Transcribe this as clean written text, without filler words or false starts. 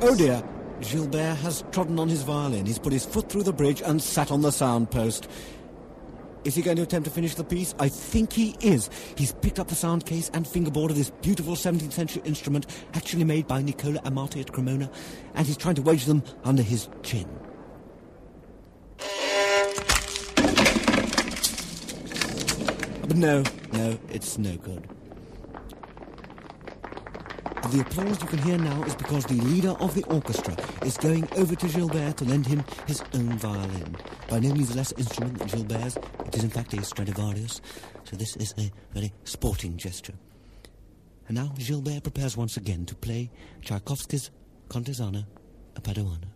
Oh dear, Gilbert has trodden on his violin. He's put his foot through the bridge and sat on the sound post. Is he going to attempt to finish the piece? I think he is. He's picked up the sound case and fingerboard of this beautiful 17th century instrument actually made by Nicola Amati at Cremona, and he's trying to wedge them under his chin. But no, it's no good. The applause you can hear now is because the leader of the orchestra is going over to Gilbert to lend him his own violin. By no means a less instrument than Gilbert's. It is in fact a Stradivarius, so this is a very sporting gesture. And now Gilbert prepares once again to play Tchaikovsky's Contesano a Paduano.